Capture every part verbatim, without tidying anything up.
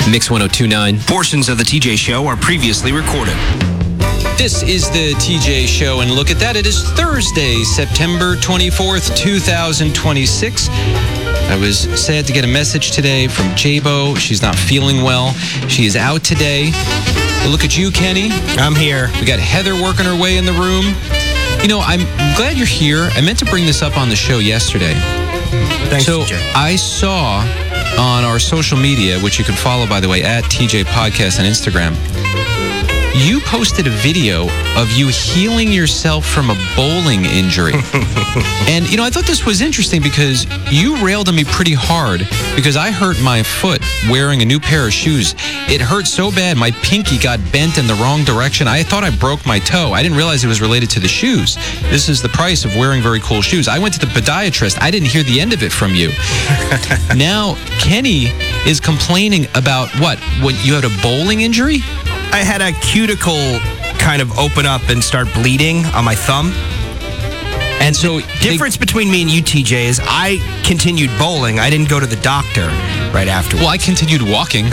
Mix one oh two point nine. Portions of the T J Show are previously recorded. This is the T J Show, and look at that. It is Thursday, September twenty-fourth, two thousand twenty-six. I was sad to get a message today from Jabo. She's not feeling well. She is out today. But look at you, Kenny. I'm here. We got Heather working her way in the room. You know, I'm glad you're here. I meant to bring this up on the show yesterday. Thanks, so T J. I saw on our social media, which you can follow, by the way, at T J Podcast on Instagram, you posted a video of you healing yourself from a bowling injury. And, you know, I thought this was interesting because you railed on me pretty hard because I hurt my foot wearing a new pair of shoes. It hurt so bad, my pinky got bent in the wrong direction. I thought I broke my toe. I didn't realize it was related to the shoes. This is the price of wearing very cool shoes. I went to the podiatrist. I didn't hear the end of it from you. Now, Kenny is complaining about what? When you had a bowling injury? I had a cuticle kind of open up and start bleeding on my thumb. And so the difference they, between me and you, T J, is I continued bowling. I didn't go to the doctor right afterwards. Well, I continued walking.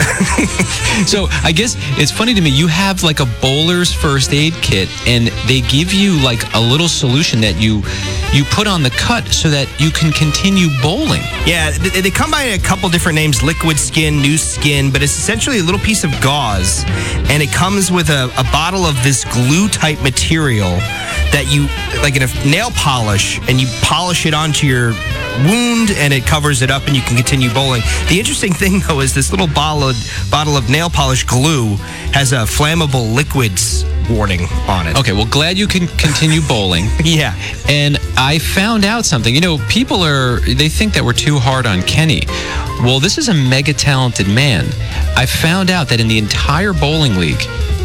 So I guess it's funny to me. You have like a bowler's first aid kit, and they give you like a little solution that you you put on the cut so that you can continue bowling. Yeah, they, they come by a couple different names: Liquid Skin, New Skin, but it's essentially a little piece of gauze, and it comes with a, a bottle of this glue-type material that you, like in a nail polish, and you polish it onto your wound, and it covers it up, and you can continue bowling. The interesting thing, though, is this little bottle of, bottle of nail polish glue has a flammable liquids warning on it. Okay, well, glad you can continue bowling. Yeah. And I found out something. You know, people are, they think that we're too hard on Kenny. Well, this is a mega talented man. I found out that in the entire bowling league,